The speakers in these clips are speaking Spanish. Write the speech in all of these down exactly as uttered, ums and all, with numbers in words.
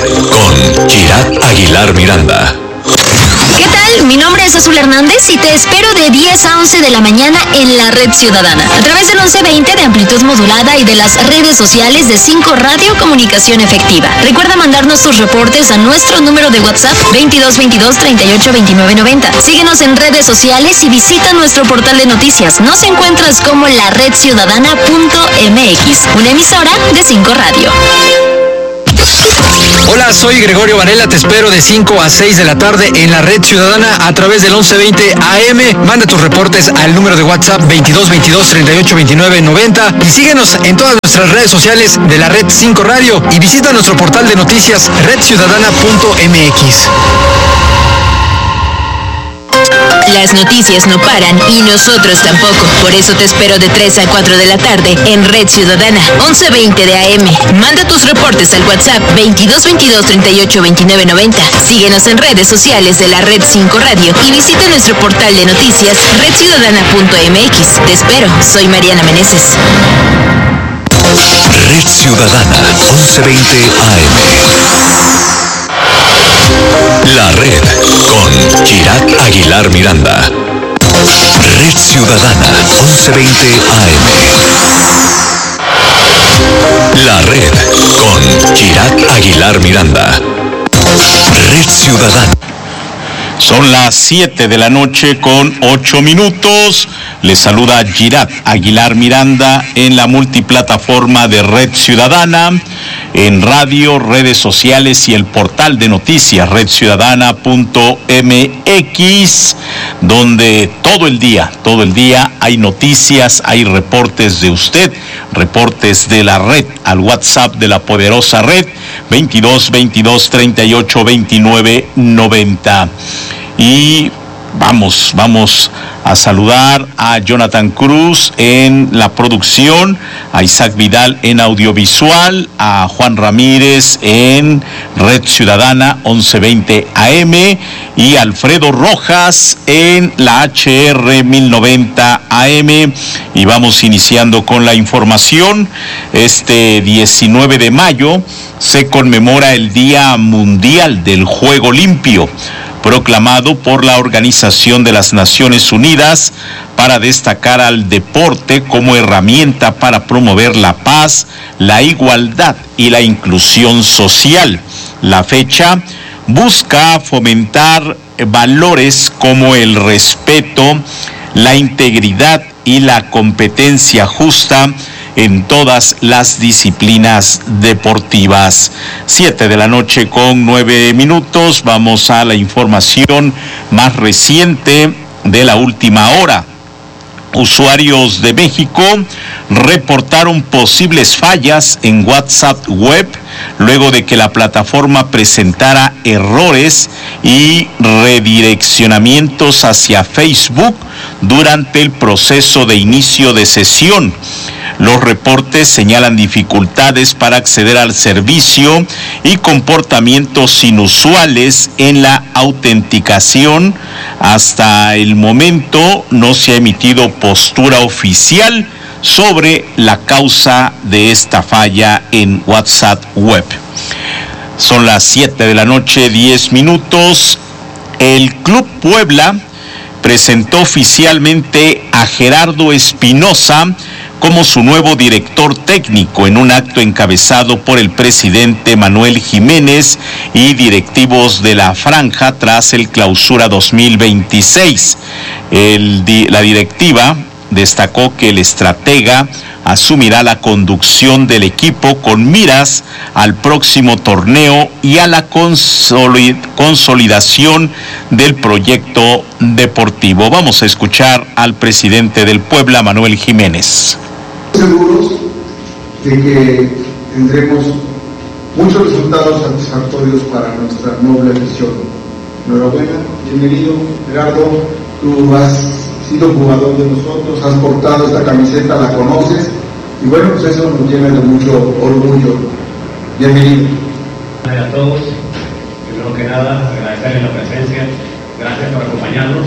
con Girat Aguilar Miranda. ¿Qué tal? Mi nombre es Azul Hernández y te espero de diez a once de la mañana en la Red Ciudadana, a través del once veinte de amplitud modulada y de las redes sociales de cinco Radio Comunicación Efectiva. Recuerda mandarnos tus reportes a nuestro número de WhatsApp veintidós veintidós treinta y ocho veintinueve noventa. Síguenos en redes sociales y visita nuestro portal de noticias. Nos encuentras como la red ciudadana punto m x, una emisora de cinco Radio. Hola, soy Gregorio Varela, te espero de cinco a seis de la tarde en la Red Ciudadana a través del once veinte A M. Manda tus reportes al número de WhatsApp veintidós veintidós treinta y ocho veintinueve noventa y síguenos en todas nuestras redes sociales de la Red cinco Radio y visita nuestro portal de noticias red ciudadana punto m x. Las noticias no paran y nosotros tampoco. Por eso te espero de tres a cuatro de la tarde en Red Ciudadana, once veinte de A M. Manda tus reportes al WhatsApp veintidós veintidós treinta y ocho veintinueve noventa. Síguenos en redes sociales de la Red cinco Radio y visita nuestro portal de noticias red ciudadana punto m x. Te espero, soy Mariana Meneses. Red Ciudadana, once veinte A M. La Red con Girat Aguilar Miranda. Red Ciudadana, once veinte A M. La Red con Girat Aguilar Miranda. Red Ciudadana. Son las siete de la noche con ocho minutos. Les saluda Girat Aguilar Miranda en la multiplataforma de Red Ciudadana, en radio, redes sociales y el portal de noticias red ciudadana punto m x, donde todo el día, todo el día hay noticias, hay reportes de usted, reportes de la red al WhatsApp de la poderosa red veintidós veintidós treinta y ocho veintinueve noventa. Y vamos, vamos a saludar a Jonathan Cruz en la producción, a Isaac Vidal en audiovisual, a Juan Ramírez en Red Ciudadana once veinte A M y Alfredo Rojas en la H R mil noventa A M. Y vamos iniciando con la información. Este diecinueve de mayo se conmemora el Día Mundial del Juego Limpio, proclamado por la Organización de las Naciones Unidas para destacar al deporte como herramienta para promover la paz, la igualdad y la inclusión social. La fecha busca fomentar valores como el respeto, la integridad y la competencia justa en todas las disciplinas deportivas. Siete de la noche con nueve minutos. Vamos a la información más reciente de la última hora. Usuarios de México reportaron posibles fallas en WhatsApp Web luego de que la plataforma presentara errores y redireccionamientos hacia Facebook durante el proceso de inicio de sesión. Los reportes señalan dificultades para acceder al servicio y comportamientos inusuales en la autenticación. Hasta el momento no se ha emitido postura oficial sobre la causa de esta falla en WhatsApp Web. Son las siete de la noche, diez minutos. El Club Puebla presentó oficialmente a Gerardo Espinosa como su nuevo director técnico en un acto encabezado por el presidente Manuel Jiménez y directivos de la franja tras el Clausura dos mil veintiséis. El, la directiva destacó que el estratega asumirá la conducción del equipo con miras al próximo torneo y a la consolid- consolidación del proyecto deportivo. Vamos a escuchar al presidente del Puebla, Manuel Jiménez. Seguros de que tendremos muchos resultados satisfactorios para nuestra noble afición. Enhorabuena, bienvenido Gerardo, tú has sido jugador de nosotros, has portado esta camiseta, la conoces, y bueno, pues eso nos llena de mucho orgullo. Bienvenido. Hola a todos, primero que nada agradecerles la presencia, gracias por acompañarnos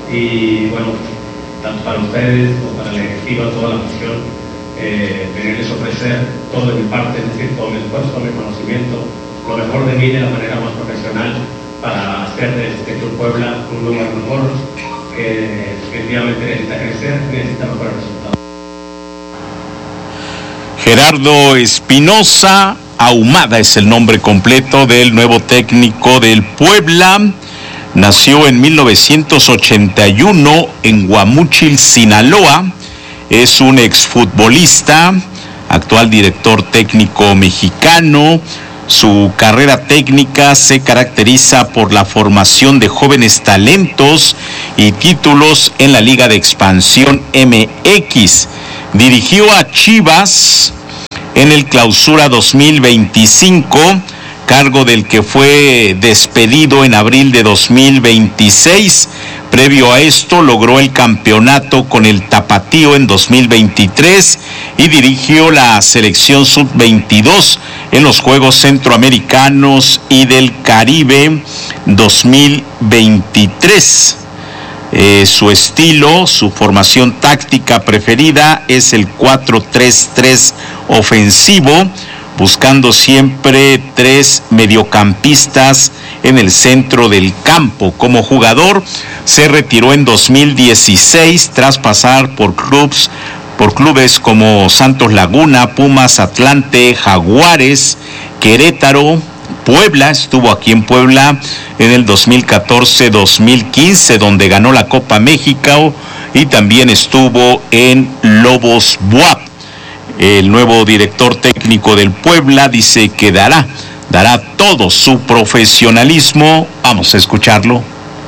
y bueno, tanto para ustedes como para la directiva, toda la afición, eh, venirles a ofrecer todo de mi parte, es decir, todo mi esfuerzo, todo mi conocimiento lo mejor de mí de la manera más profesional para hacer de este Club Puebla un lugar mejor, que definitivamente necesita crecer, necesita mejorar resultados. Gerardo Espinosa Ahumada es el nombre completo del nuevo técnico del Puebla. Nació en mil novecientos ochenta y uno en Guamúchil, Sinaloa. Es un exfutbolista, actual director técnico mexicano. Su carrera técnica se caracteriza por la formación de jóvenes talentos y títulos en la Liga de Expansión M X. Dirigió a Chivas en el Clausura dos mil veinticinco, cargo del que fue despedido en abril de dos mil veintiséis. Previo a esto logró el campeonato con el Tapatío en dos mil veintitrés y dirigió la selección sub veintidós en los Juegos Centroamericanos y del Caribe dos mil veintitrés. Eh, su estilo, su formación táctica preferida es el cuatro tres tres ofensivo, buscando siempre tres mediocampistas en el centro del campo. Como jugador, se retiró en dos mil dieciséis tras pasar por clubes, por clubes como Santos Laguna, Pumas, Atlante, Jaguares, Querétaro, Puebla. Estuvo aquí en Puebla en el dos mil catorce dos mil quince, donde ganó la Copa México, y también estuvo en Lobos B U A P. El nuevo director técnico del Puebla dice que dará, dará todo su profesionalismo. Vamos a escucharlo.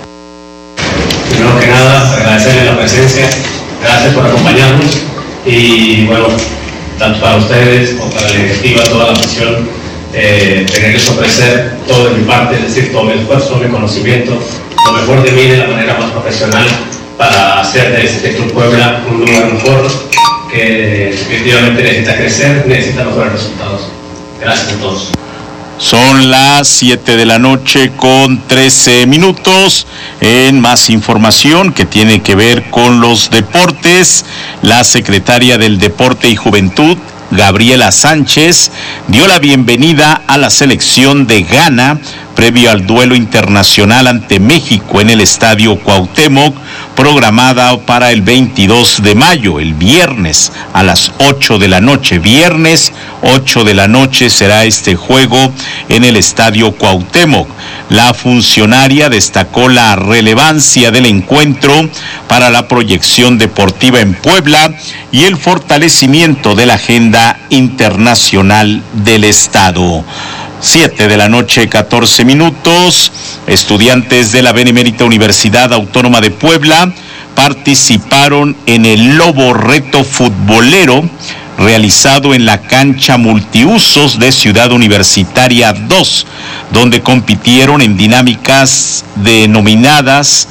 Primero que nada, agradecerle la presencia, gracias por acompañarnos y bueno, tanto para ustedes como para la directiva, toda la afición, eh, tenerles ofrecer todo de mi parte, es decir, todo mi esfuerzo, mi conocimiento, lo mejor de mí de la manera más profesional para hacer de este Club Puebla un lugar mejor, que definitivamente necesita crecer, necesita mejorar resultados. Gracias a todos. Son las siete de la noche con trece minutos. En más información que tiene que ver con los deportes, la secretaria del Deporte y Juventud, Gabriela Sánchez, dio la bienvenida a la selección de Ghana previo al duelo internacional ante México en el Estadio Cuauhtémoc, programada para el veintidós de mayo, el viernes a las ocho de la noche. Viernes, ocho de la noche será este juego en el Estadio Cuauhtémoc. La funcionaria destacó la relevancia del encuentro para la proyección deportiva en Puebla y el fortalecimiento de la agenda internacional del Estado. Siete de la noche, catorce minutos. Estudiantes de la Benemérita Universidad Autónoma de Puebla participaron en el Lobo Reto Futbolero realizado en la cancha multiusos de Ciudad Universitaria dos, donde compitieron en dinámicas denominadas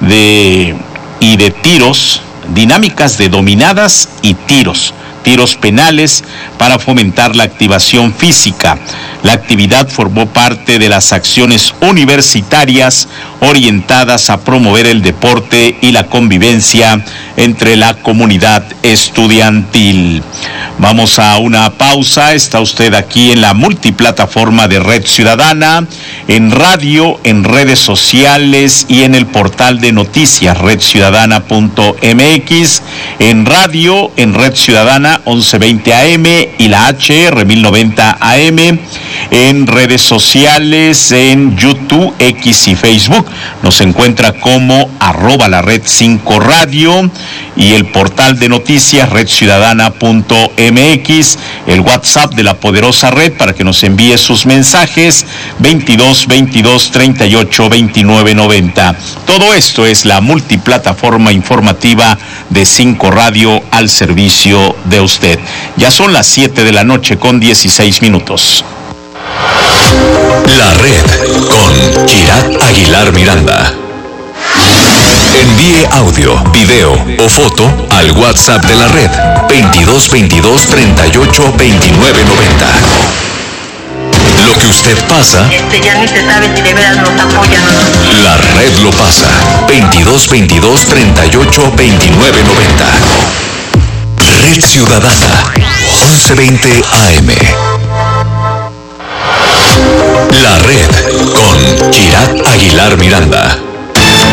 de y de tiros, dinámicas de dominadas y tiros. tiros penales para fomentar la activación física. La actividad formó parte de las acciones universitarias orientadas a promover el deporte y la convivencia entre la comunidad estudiantil. Vamos a una pausa. Está usted aquí en la multiplataforma de Red Ciudadana, en radio, en redes sociales y en el portal de noticias red ciudadana punto m x, en radio, en Red Ciudadana once veinte A M y la H R mil noventa A M, en redes sociales, en YouTube, X y Facebook. Nos encuentra como arroba la red cinco radio y el portal de noticias red ciudadana punto m x, el WhatsApp de la poderosa red para que nos envíe sus mensajes veintidós veintidós treinta y ocho veintinueve noventa. Todo esto es la multiplataforma informativa de cinco Radio al servicio de usted. Ya son las siete de la noche con dieciséis minutos. La red con Girat Aguilar Miranda. Envíe audio, video o foto al WhatsApp de la red veintidós veintidós treinta y ocho veintinueve noventa. Lo que usted pasa, Este ya ni se sabe si de veras nos apoyan o no. la red lo pasa. veintidós veintidós treinta y ocho veintinueve noventa. Red Ciudadana, once veinte A M. La Red con Girat Aguilar Miranda.